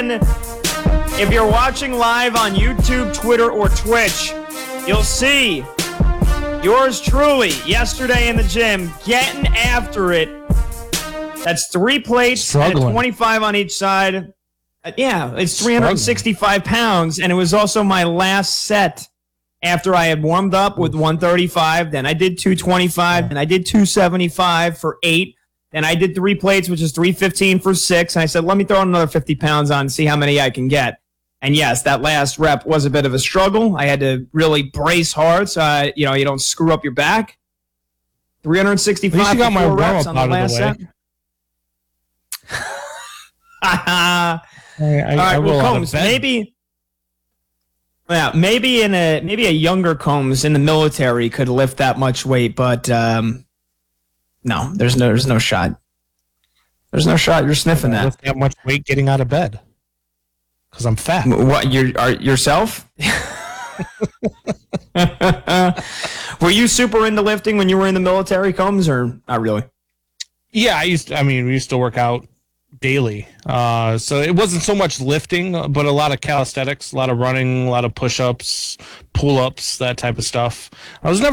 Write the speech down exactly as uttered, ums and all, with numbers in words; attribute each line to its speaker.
Speaker 1: again, if you're watching live on YouTube, Twitter, or Twitch, you'll see yours truly yesterday in the gym getting after it. That's three plates and twenty-five on each side. Uh, yeah, it's three hundred sixty-five pounds, and it was also my last set after I had warmed up with one thirty-five. Then I did two twenty-five, and I did two seventy-five for eight. Then I did three plates, which is three fifteen for six. And I said, let me throw another fifty pounds on and see how many I can get. And yes, that last rep was a bit of a struggle. I had to really brace hard so I, you know, you don't screw up your back. three hundred sixty-five
Speaker 2: At least you got my
Speaker 1: reps on the last set.
Speaker 2: I, I,
Speaker 1: All right, well, Combs, maybe, yeah, maybe in a maybe a younger Combs in the military could lift that much weight, but um, no, there's no there's no shot. There's no shot. You're sniffing that.
Speaker 2: Lift that much weight getting out of bed because I'm fat.
Speaker 1: What you are yourself? Were you super into lifting when you were in the military, Combs, or not really?
Speaker 2: Yeah, I used. To, I mean, we used to work out daily, uh, so it wasn't so much lifting, but a lot of calisthenics, a lot of running, a lot of push-ups, pull-ups, that type of stuff. I was never